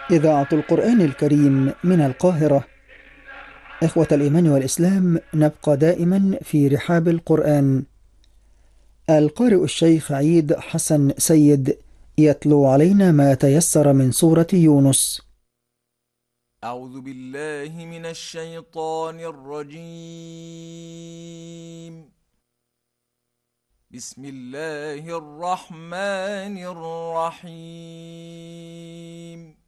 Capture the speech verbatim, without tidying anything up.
إذاعة القرآن الكريم من القاهرة. إخوة الإيمان والإسلام، نبقى دائما في رحاب القرآن. القارئ الشيخ عيد حسن سيد يتلو علينا ما تيسر من سورة يونس. أعوذ بالله من الشيطان الرجيم. بسم الله الرحمن الرحيم.